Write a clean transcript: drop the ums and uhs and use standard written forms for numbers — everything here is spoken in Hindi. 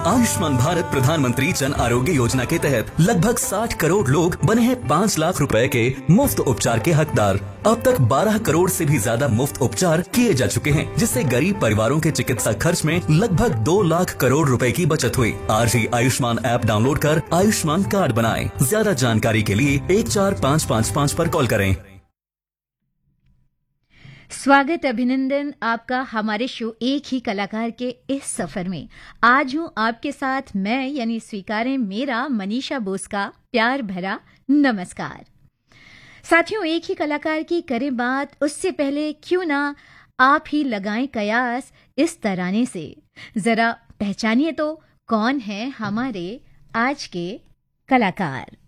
आयुष्मान भारत प्रधानमंत्री जन आरोग्य योजना के तहत लगभग 60 करोड़ लोग बने हैं 5 लाख रुपए के मुफ्त उपचार के हकदार। अब तक 12 करोड़ से भी ज्यादा मुफ्त उपचार किए जा चुके हैं, जिससे गरीब परिवारों के चिकित्सा खर्च में लगभग 2 लाख करोड़ रुपए की बचत हुई। आज ही आयुष्मान ऐप डाउनलोड कर आयुष्मान कार्ड बनाएं। ज्यादा जानकारी के लिए 14555 पर कॉल करें। स्वागत अभिनंदन आपका हमारे शो एक ही कलाकार के इस सफर में। आज हूं आपके साथ मैं यानी स्वीकारें मेरा मनीषा बोस का प्यार भरा नमस्कार। साथियों, एक ही कलाकार की करें बात उससे पहले क्यों ना आप ही लगाएं कयास इस तराने से। जरा पहचानिए तो कौन है हमारे आज के कलाकार।